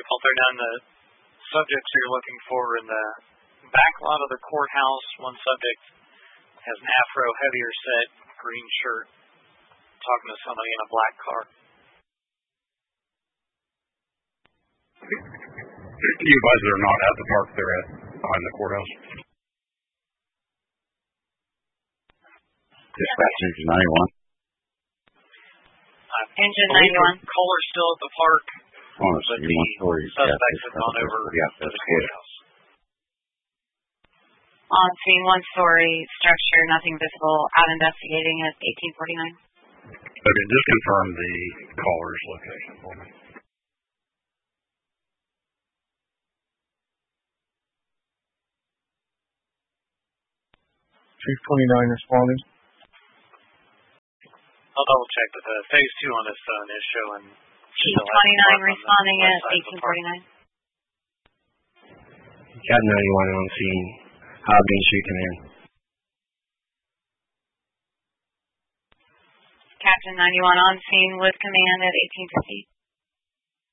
Well, they're done. The subjects you're looking for in the back lot of the courthouse. One subject has an afro, heavier set, green shirt, talking to somebody in a black car. You advise they're not at the park, they're at behind the courthouse. Dispatch Engine 91. Engine 91. Caller's still at the park, but the suspects have gone over to the courthouse. On scene, one-story structure, nothing visible. Out investigating at 1849. Okay, just confirm the caller's location for me. Chief 29 responding. I'll double check, but the phase 2 on his phone is showing. Chief 29 responding at 1849. Cat 91 on scene. Hobby Street Command. Captain 91 on scene with command at 1850.